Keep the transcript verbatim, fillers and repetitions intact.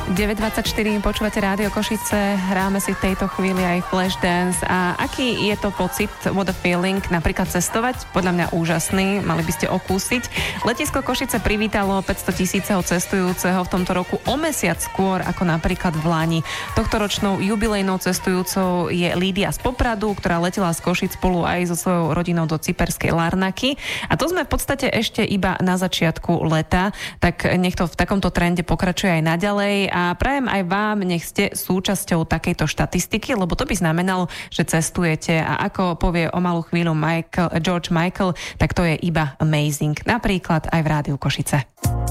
deväť dvadsaťštyri, počúvate Rádio Košice, hráme si v tejto chvíli aj Flashdance. A aký je to pocit, what a feeling, napríklad cestovať? Podľa mňa úžasný, mali by ste okúsiť. Letisko Košice privítalo päťsto tisíceho cestujúceho v tomto roku o mesiac skôr ako napríklad v Lani. Tohtoročnou jubilejnou cestujúcou je Lídia z Popradu, ktorá letela z Košic spolu aj so svojou rodinou do cyperskej Larnaky. A to sme v podstate ešte iba na začiatku leta, tak nech to v takomto trende pokračuje aj naďalej. A prajem aj vám, nech ste súčasťou takejto štatistiky, lebo to by znamenalo, že cestujete a ako povie o malú chvíľu Michael, George Michael, tak to je iba amazing. Napríklad aj v Rádiu Košice.